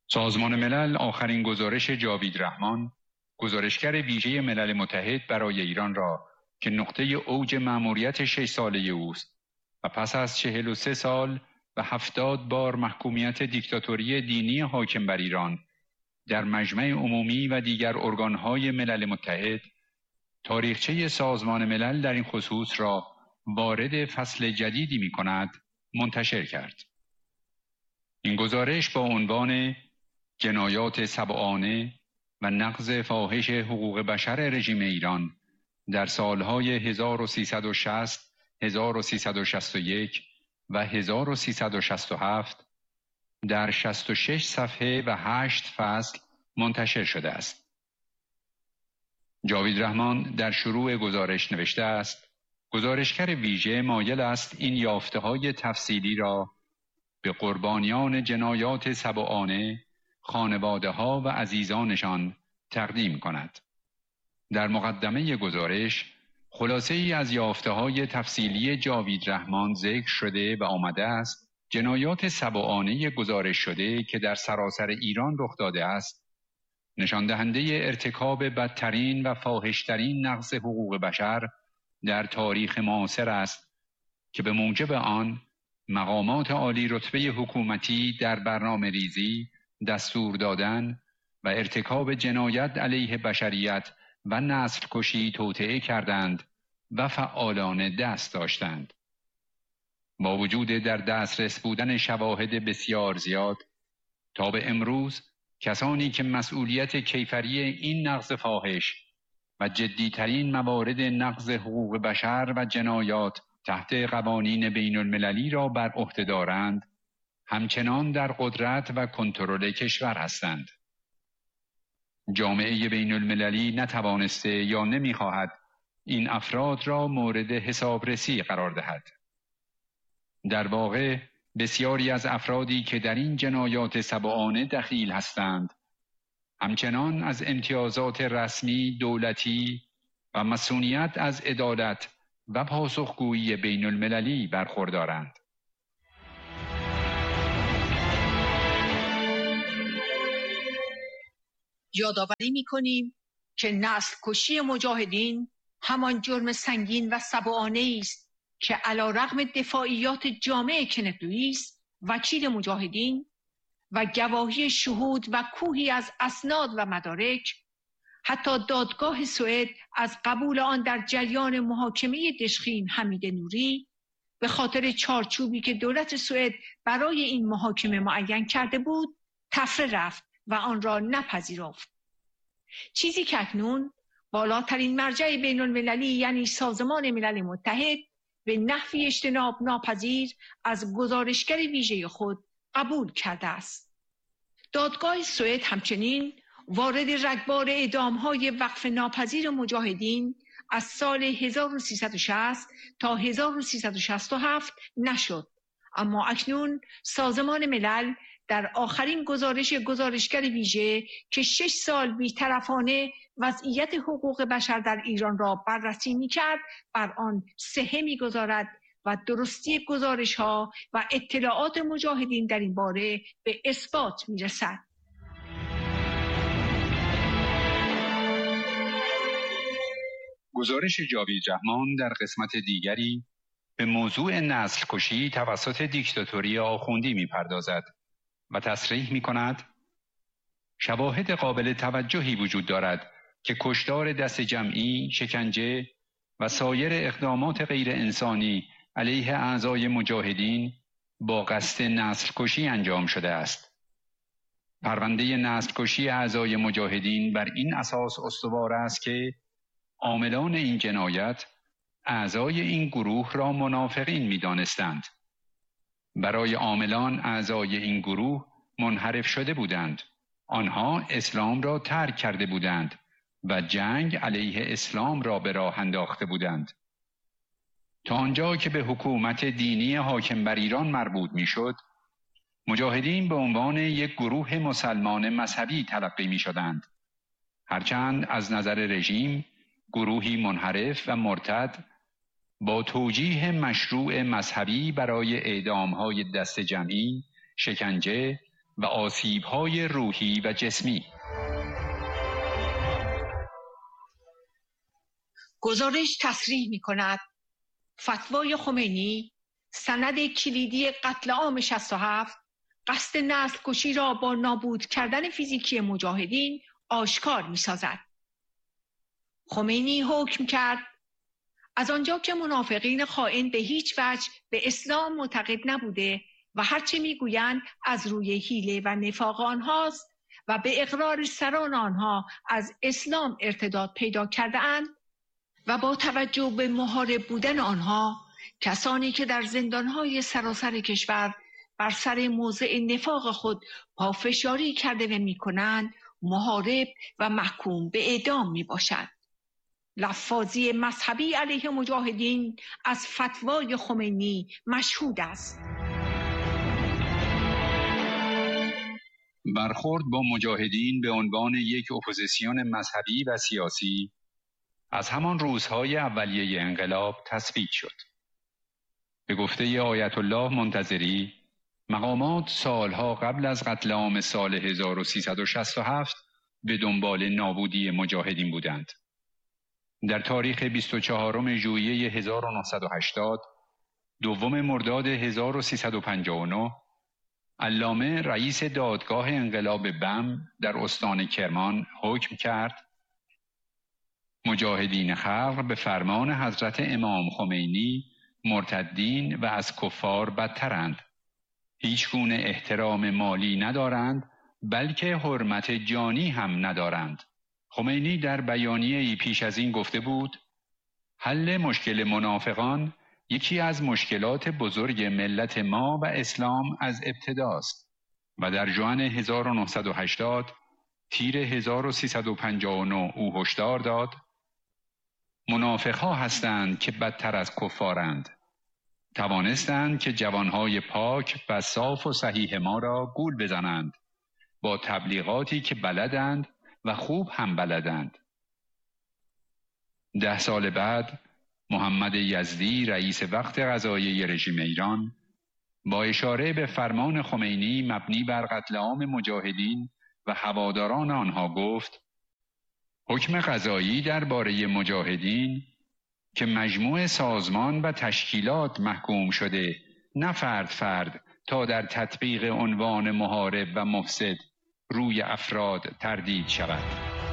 سازمان ملل آخرین گزارش جاوید رحمان، گزارشگر ویژه ملل متحد برای ایران را که نقطه اوج مأموریت 6 ساله اوست و پس از 43 سال و 70 بار محکومیت دیکتاتوری دینی حاکم بر ایران در مجمع عمومی و دیگر ارگانهای ملل متحد، تاریخچه سازمان ملل در این خصوص را وارد فصل جدیدی می کند، منتشر کرد. این گزارش با عنوان جنایات سبعانه و نقض فاحش حقوق بشر رژیم ایران در سالهای 1360، 1361 و 1367 در 66 صفحه و 8 فصل منتشر شده است. جاوید رحمان در شروع گزارش نوشته است: گزارشگر ویژه مایل است این یافته‌های تفصیلی را به قربانیان جنایات سبعانه، خانواده‌ها و عزیزانشان تقدیم کند. در مقدمه گزارش خلاصه ای از یافته‌های تفصیلی جاوید رحمان ذکر شده و آمده است جنایات سبعانه گزارش شده که در سراسر ایران رخ داده است، نشان دهنده ارتکاب بدترین و فاحش‌ترین نقض حقوق بشر در تاریخ معاصر است که به موجب آن مقامات عالی رتبه حکومتی در برنامه ریزی، دستور دادن و ارتکاب جنایت علیه بشریت و نسل کشی توطئه کردند و فعالانه دست داشتند. با وجود در دسترس بودن شواهد بسیار زیاد، تا به امروز کسانی که مسئولیت کیفری این نقض فاحش و جدیترین موارد نقض حقوق بشر و جنایات تحت قوانین بین المللی را بر عهده دارند، همچنان در قدرت و کنترل کشور هستند. جامعه بین المللی نتوانسته یا نمیخواهد این افراد را مورد حسابرسی قرار دهد. در واقع بسیاری از افرادی که در این جنایات سبعانه دخیل هستند، همچنان از امتیازات رسمی، دولتی و مسئولیت از عدالت و پاسخگویی بین المللی برخوردارند. یادآوری می‌کنیم که نسل کشی مجاهدین همان جرم سنگین و سبعانه است که علیرغم دفاعیات جامع کنت لوئیس، وکیل مجاهدین، و گواهی شهود و کوهی از اسناد و مدارک، حتی دادگاه سوئد از قبول آن در جریان محاکمه دشخیم حمید نوری به خاطر چارچوبی که دولت سوئد برای این محاکمه معین کرده بود تفره رفت و آن را نپذیرفت. چیزی که اکنون بالاترین مرجع بین المللی یعنی سازمان ملل متحد به نحوی اجتناب ناپذیر از گزارشگر ویژه خود قبول کرده است. دادگاه سوئد همچنین وارد رگبار اعدام‌های وقف ناپذیر مجاهدین از سال 1360 تا 1367 نشد، اما اکنون سازمان ملل در آخرین گزارش گزارشگر ویژه که 6 سال بی‌طرفانه وضعیت حقوق بشر در ایران را بررسی می‌کرد، بر آن صحه می‌گذارد و درستی گزارش‌ها و اطلاعات مجاهدین در این باره به اثبات می‌رسد. گزارش جاوید رحمان در قسمت دیگری به موضوع نسل کشی توسط دیکتاتوری آخوندی می‌پردازد و تصریح می‌کند شواهد قابل توجهی وجود دارد که کشتار دست جمعی، شکنجه و سایر اقدامات غیر انسانی علیه اعضای مجاهدین با قصد نسل کشی انجام شده است. پرونده نسل کشی اعضای مجاهدین بر این اساس استوار است که عاملان این جنایت اعضای این گروه را منافقین می‌دانستند. برای عاملان اعضای این گروه منحرف شده بودند. آنها اسلام را ترک کرده بودند و جنگ علیه اسلام را به راه انداخته بودند. تا آنجا که به حکومت دینی حاکم بر ایران مربوط می‌شد، مجاهدین به عنوان یک گروه مسلمان مذهبی تلقی می‌شدند، هرچند از نظر رژیم گروهی منحرف و مرتد با توجیه مشروع مذهبی برای اعدام‌های دست جمعی، شکنجه و آسیب‌های روحی و جسمی. گزارش تصریح می‌کند فتوای خمینی سند کلیدی قتل عام 67 قصد نسل کشی را با نابود کردن فیزیکی مجاهدین آشکار می‌سازد. خمینی حکم کرد از آنجا که منافقین خائن به هیچ وجه به اسلام معتقد نبوده و هرچه میگویند از روی حیله و نفاق آنهاست و به اقرار سران آنها از اسلام ارتداد پیدا کرده اند و با توجه به محارب بودن آنها، کسانی که در زندانهای سراسر کشور بر سر موضع نفاق خود پافشاری کرده و میکنند، محارب و محکوم به اعدام میباشد. لفاظی مذهبی علیه مجاهدین از فتوای خمینی مشهود است. برخورد با مجاهدین به عنوان یک اپوزیسیون مذهبی و سیاسی از همان روزهای اولیه انقلاب تثبیت شد. به گفته آیت الله منتظری، مقامات سالها قبل از قتل عام سال 1367 به دنبال نابودی مجاهدین بودند. در تاریخ 24 ژوئیه 1980، دوم مرداد 1359، علامه رئیس دادگاه انقلاب بم در استان کرمان حکم کرد مجاهدین خلق به فرمان حضرت امام خمینی مرتدین و از کفار بدترند. هیچ گونه احترام مالی ندارند، بلکه حرمت جانی هم ندارند. خمینی در بیانیه‌ای پیش از این گفته بود حل مشکل منافقان یکی از مشکلات بزرگ ملت ما و اسلام از ابتداست و در ژوئن 1980 تیر 1359 او هشدار داد منافق‌ها هستند که بدتر از کفارند. توانستند که جوانهای پاک و صاف و صحیح ما را گول بزنند با تبلیغاتی که بلدند و خوب هم بلدند. 10 سال بعد محمد یزدی رئیس وقت قضاییه رژیم ایران با اشاره به فرمان خمینی مبنی بر قتل عام مجاهدین و هواداران آنها گفت حکم قضایی درباره مجاهدین که مجموع سازمان و تشکیلات محکوم شده نه فرد تا در تطبیق عنوان محارب و مفسد روی افراد تردید شود.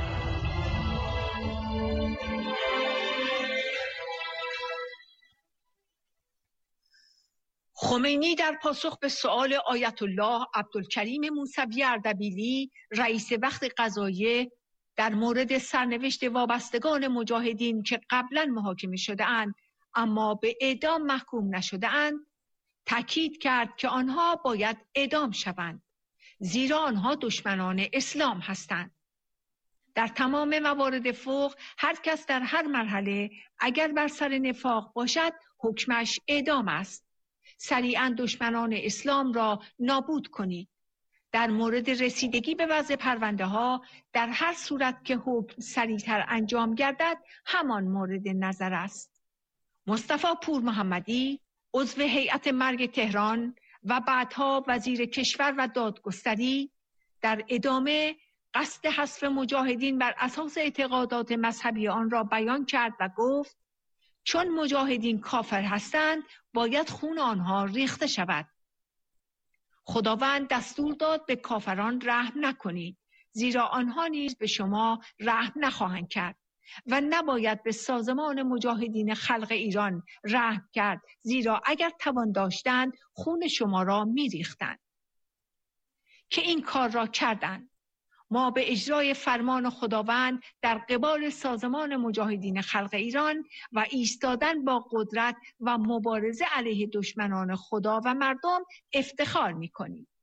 خمینی در پاسخ به سؤال آیت الله عبدالکریم موسوی اردبیلی رئیس وقت قضاییه در مورد سرنوشت وابستگان مجاهدین که قبلا محاکمه شده اند اما به اعدام محکوم نشده اند تاکید کرد که آنها باید اعدام شوند زیرا آنها دشمنان اسلام هستند. در تمام موارد فوق هر کس در هر مرحله اگر بر سر نفاق باشد حکمش اعدام است. سریعاً دشمنان اسلام را نابود کنید. در مورد رسیدگی به وضع پرونده ها در هر صورت که حکم سریعتر انجام گردد همان مورد نظر است. مصطفی پور محمدی عضو هیئت مرگ تهران و بعدها وزیر کشور و دادگستری در ادامه قصد حذف مجاهدین بر اساس اعتقادات مذهبی آن را بیان کرد و گفت چون مجاهدین کافر هستند باید خون آنها ریخته شود. خداوند دستور داد به کافران رحم نکنید زیرا آنها نیز به شما رحم نخواهند کرد و نباید به سازمان مجاهدین خلق ایران رحم کرد زیرا اگر توان داشتند خون شما را می‌ریختند. که این کار را کردند. ما به اجرای فرمان خداوند در قبال سازمان مجاهدین خلق ایران و ایستادن با قدرت و مبارزه علیه دشمنان خدا و مردم افتخار می‌کنیم.